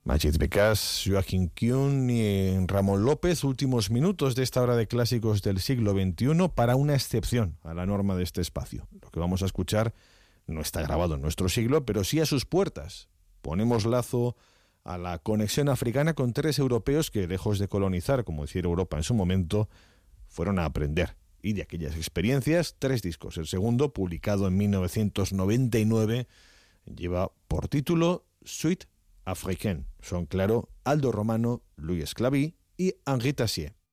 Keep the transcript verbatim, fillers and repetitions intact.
Majid Bekas, Joaquín Kuhn y Ramón López, últimos minutos de esta hora de clásicos del siglo veintiuno para una excepción a la norma de este espacio. Lo que vamos a escuchar no está grabado en nuestro siglo, pero sí a sus puertas. Ponemos lazo a la conexión africana con tres europeos que, lejos de colonizar, como decía Europa en su momento, fueron a aprender. Y de aquellas experiencias, tres discos. El segundo, publicado en mil novecientos noventa y nueve, lleva por título Suite Africaine. Son, claro, Aldo Romano, Louis Esclavi y Henri Tassier.